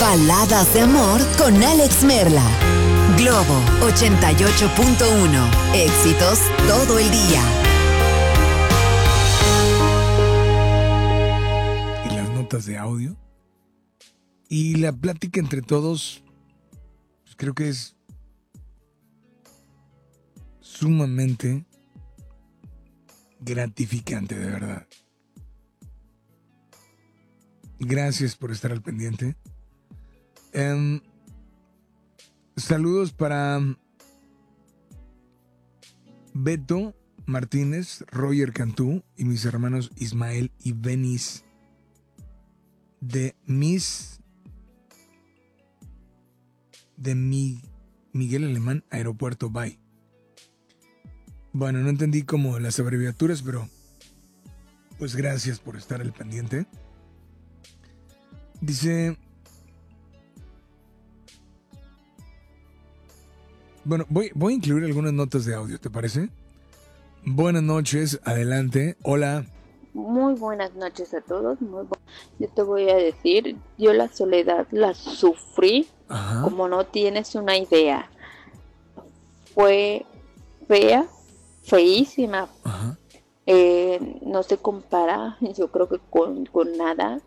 Baladas de amor con Alex Merla. Globo 88.1. Éxitos todo el día. Y las notas de audio. Y la plática entre todos, pues creo que es sumamente gratificante, de verdad. Gracias por estar al pendiente. Saludos para Beto Martínez, Roger Cantú y mis hermanos Ismael y Benis de Miguel Alemán, Aeropuerto Bye. Bueno, no entendí como las abreviaturas, pero pues gracias por estar al pendiente. Dice... Bueno, voy a incluir algunas notas de audio, ¿te parece? Buenas noches, adelante. Hola. Muy buenas noches a todos. Yo te voy a decir, yo la soledad la sufrí. Ajá. Como no tienes una idea. Fue fea, feísima. Ajá. No se compara, yo creo que con nada.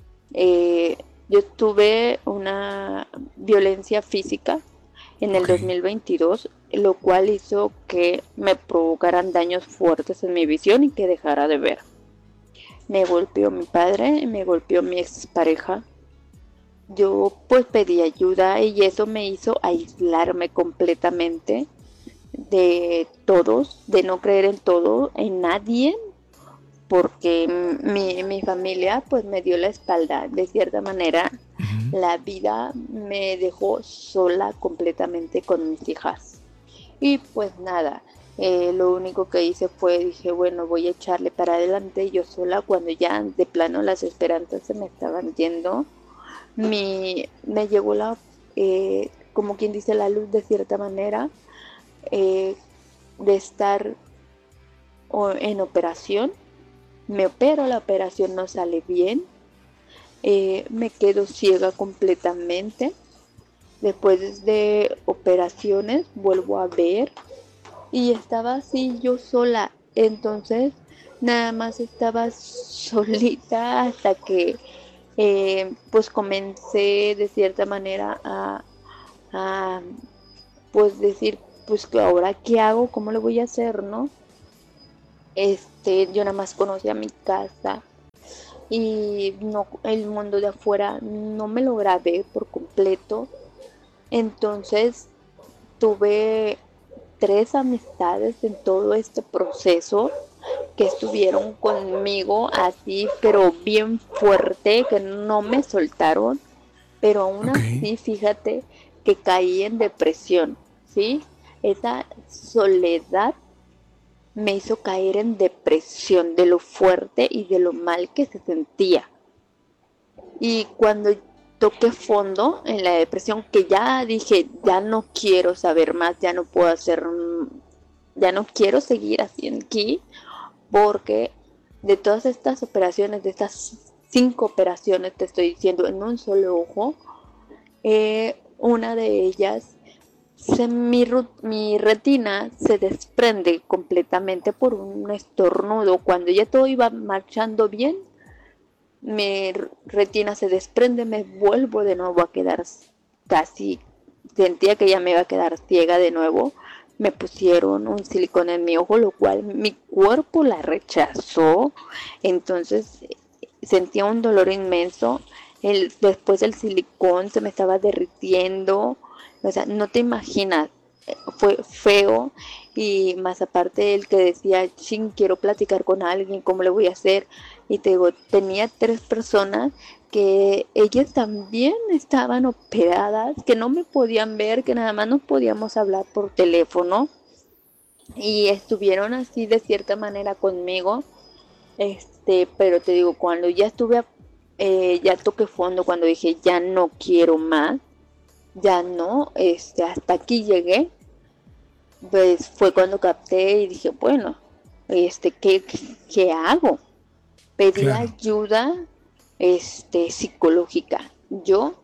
Yo tuve una violencia física en el 2022, lo cual hizo que me provocaran daños fuertes en mi visión y que dejara de ver. Me golpeó mi padre, me golpeó mi expareja. Yo pues pedí ayuda y eso me hizo aislarme completamente de todos, de no creer en todo, en nadie, porque mi familia pues me dio la espalda. De cierta manera, la vida me dejó sola completamente con mis hijas. Y pues nada, lo único que hice fue, dije, bueno, voy a echarle para adelante yo sola, cuando ya de plano las esperanzas se me estaban yendo. Me llegó como quien dice, la luz de cierta manera, de estar en operación. Me opero, la operación no sale bien. Me quedo ciega completamente. Después de operaciones vuelvo a ver y estaba así yo sola. Entonces nada más estaba solita hasta que pues comencé de cierta manera a pues decir, pues ahora qué hago, cómo le voy a hacer, ¿no? Yo nada más conocía mi casa y no, el mundo de afuera no me lo grabé por completo. Entonces tuve 3 amistades en todo este proceso que estuvieron conmigo así, pero bien fuerte, que no me soltaron, pero aún así, fíjate que caí en depresión, ¿sí? Esa soledad me hizo caer en depresión de lo fuerte y de lo mal que se sentía. Y cuando toqué fondo en la depresión, que ya dije, ya no quiero saber más, ya no puedo hacer, ya no quiero seguir así aquí, porque de todas estas operaciones, de estas 5 operaciones, te estoy diciendo, en un solo ojo, una de ellas, mi retina se desprende completamente por un estornudo. Cuando ya todo iba marchando bien, mi retina se desprende, me vuelvo de nuevo a quedar casi, sentía que ya me iba a quedar ciega de nuevo. Me pusieron un silicón en mi ojo, lo cual mi cuerpo la rechazó. Entonces sentía un dolor inmenso. Después el silicón se me estaba derritiendo. O sea, no te imaginas, fue feo. Y más aparte el que decía, quiero platicar con alguien, ¿cómo le voy a hacer? Y te digo, tenía 3 personas que ellas también estaban operadas, que no me podían ver, que nada más nos podíamos hablar por teléfono. Y estuvieron así de cierta manera conmigo. Pero te digo, cuando ya estuve, ya toqué fondo, cuando dije, ya no quiero más, ya no, hasta aquí llegué, pues fue cuando capté y dije, bueno, ¿qué hago? Pedí ayuda, psicológica. Yo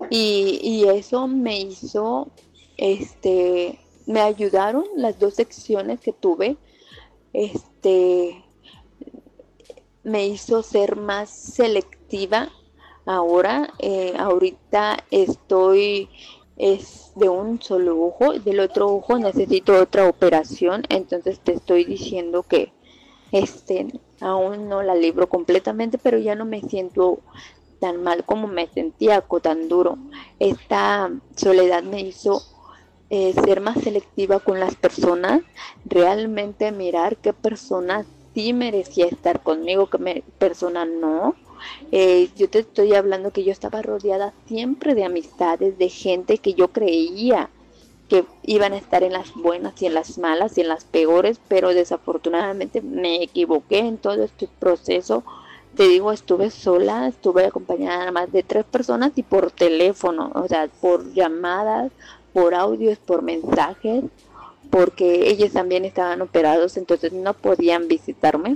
y eso me hizo, me ayudaron las dos secciones que tuve, este, me hizo ser más selectiva. Ahora, ahorita estoy es de un solo ojo, del otro ojo necesito otra operación, entonces te estoy diciendo que aún no la libro completamente, pero ya no me siento tan mal como me sentía, o tan duro. Esta soledad me hizo ser más selectiva con las personas, realmente mirar qué persona sí merecía estar conmigo, qué persona no. Yo te estoy hablando que yo estaba rodeada siempre de amistades, de gente que yo creía que iban a estar en las buenas y en las malas y en las peores, pero desafortunadamente me equivoqué en todo este proceso. Te digo, estuve sola, estuve acompañada nada más de 3 personas y por teléfono, o sea, por llamadas, por audios, por mensajes, porque ellos también estaban operados, entonces no podían visitarme.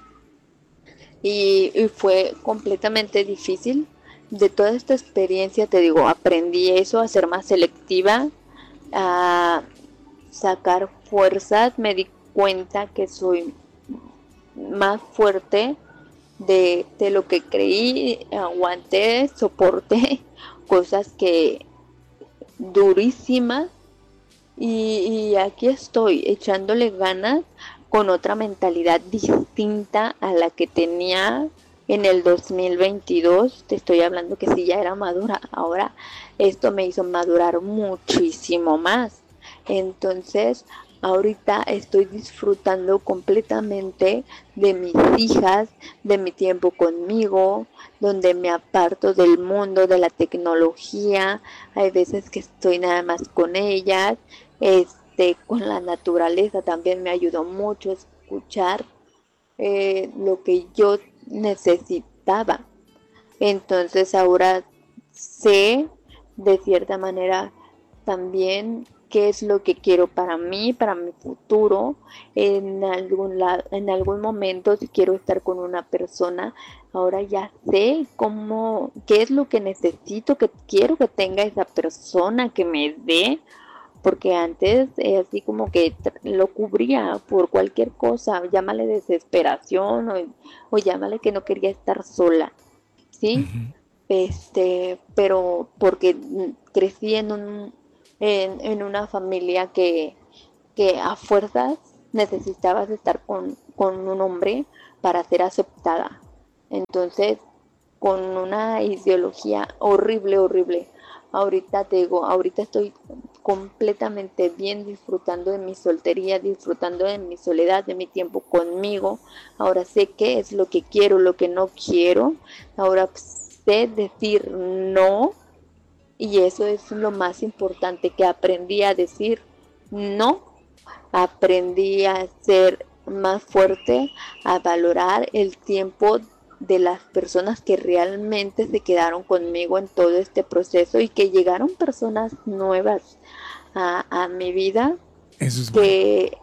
Y fue completamente difícil. De toda esta experiencia, te digo, aprendí eso, a ser más selectiva, a sacar fuerzas, me di cuenta que soy más fuerte de lo que creí, aguanté, soporté cosas que durísimas y aquí estoy echándole ganas con otra mentalidad distinta a la que tenía en el 2022. Te estoy hablando que sí ya era madura, ahora esto me hizo madurar muchísimo más. Entonces, ahorita estoy disfrutando completamente de mis hijas, de mi tiempo conmigo, donde me aparto del mundo, de la tecnología. Hay veces que estoy nada más con ellas, con la naturaleza también me ayudó mucho a escuchar lo que yo necesitaba. Entonces ahora sé de cierta manera también qué es lo que quiero para mí, para mi futuro. En algún momento, si quiero estar con una persona, ahora ya sé qué es lo que necesito, que quiero que tenga esa persona, que me dé, porque antes así como que lo cubría por cualquier cosa, llámale desesperación o llámale que no quería estar sola, ¿sí? Ujú. Pero porque crecí en una familia que a fuerzas necesitabas estar con un hombre para ser aceptada. Entonces, con una ideología horrible, horrible. Ahorita te digo, ahorita estoy completamente bien disfrutando de mi soltería, disfrutando de mi soledad, de mi tiempo conmigo. Ahora sé qué es lo que quiero, lo que no quiero. Ahora sé decir no y eso es lo más importante, que aprendí a decir no, aprendí a ser más fuerte, a valorar el tiempo de las personas que realmente se quedaron conmigo en todo este proceso y que llegaron personas nuevas a mi vida Eso es bueno. que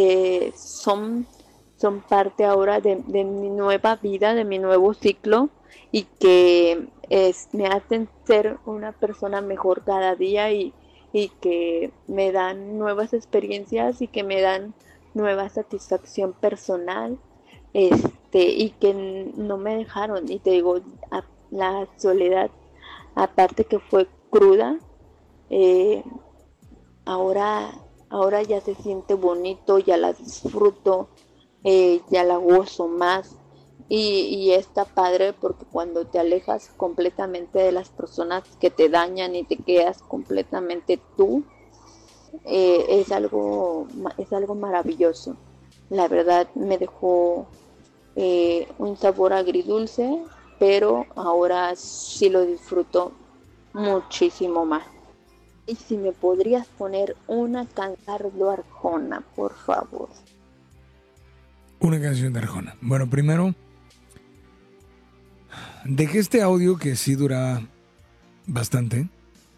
son parte ahora de mi nueva vida, de mi nuevo ciclo y que me hacen ser una persona mejor cada día y que me dan nuevas experiencias y que me dan nueva satisfacción personal, y que no me dejaron. Y te digo, la soledad, aparte que fue cruda, eh, ahora, ahora ya se siente bonito, ya la disfruto, ya la gozo más y está padre porque cuando te alejas completamente de las personas que te dañan y te quedas completamente tú, es algo maravilloso. La verdad me dejó un sabor agridulce, pero ahora sí lo disfruto muchísimo más. Y si me podrías poner una canción de Arjona, por favor. Una canción de Arjona. Bueno, primero, dejé este audio que sí dura bastante.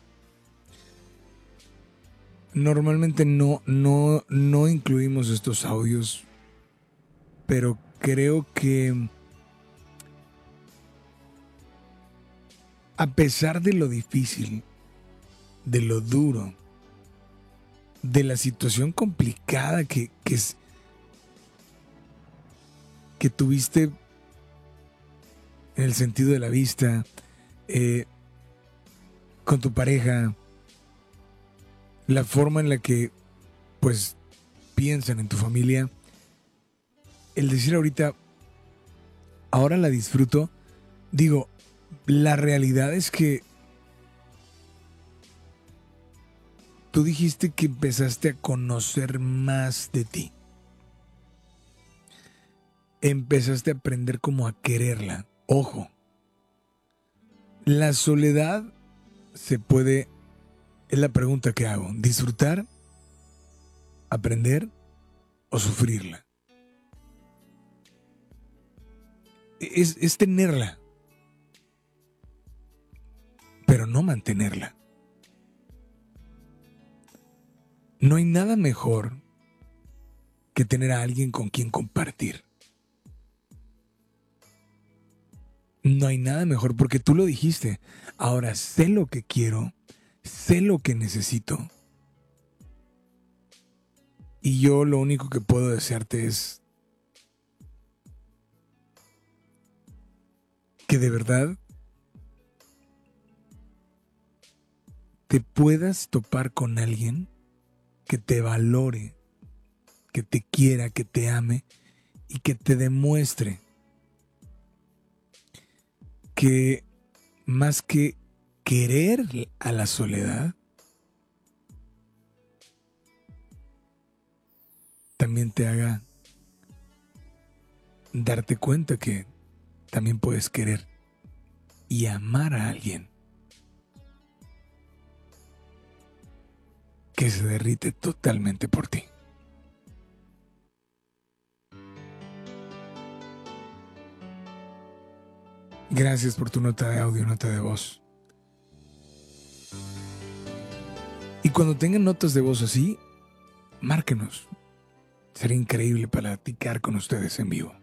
Normalmente no incluimos estos audios, pero creo que a pesar de lo difícil, de lo duro, de la situación complicada que tuviste en el sentido de la vista, con tu pareja, la forma en la que pues piensan en tu familia, el decir ahorita, ahora la disfruto, digo, la realidad es que tú dijiste que empezaste a conocer más de ti. Empezaste a aprender como a quererla. Ojo, la soledad se puede, es la pregunta que hago, disfrutar, aprender o sufrirla. Es tenerla, pero no mantenerla. No hay nada mejor que tener a alguien con quien compartir. No hay nada mejor porque tú lo dijiste. Ahora sé lo que quiero, sé lo que necesito. Y yo lo único que puedo desearte es que de verdad te puedas topar con alguien que te valore, que te quiera, que te ame y que te demuestre que más que querer a la soledad, también te haga darte cuenta que también puedes querer y amar a alguien que se derrite totalmente por ti. Gracias por tu nota de audio, nota de voz. Y cuando tengan notas de voz así, márquenos. Sería increíble platicar con ustedes en vivo.